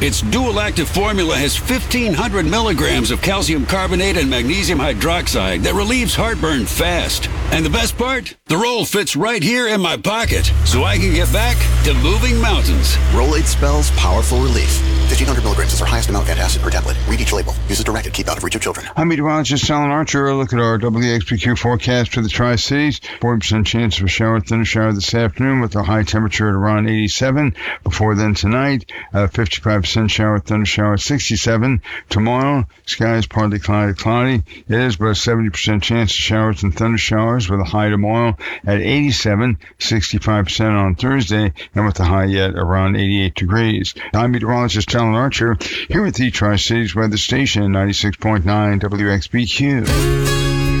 Its dual-active formula has 1,500 milligrams of calcium carbonate and magnesium hydroxide that relieves heartburn fast. And the best part? The roll fits right here in my pocket, so I can get back to moving mountains. Rolade spells powerful relief. 1,500 milligrams is our highest amount of antacid per tablet. Read each label. Use as directed. Keep out of reach of children. I'm meteorologist Alan Archer. A look at our WXPQ forecast for the Tri-Cities. 40% chance of a shower, thundershower this afternoon with a high temperature at around 87. Before then tonight, 55% shower, thundershower, 67. Tomorrow, skies partly cloudy. It is but a 70% chance of showers and thundershowers with a high tomorrow at 87, 65% on Thursday, and with a high yet around 88 degrees. I'm meteorologist Alan Archer here at the Tri-Cities Weather Station, 96.9 WXBQ.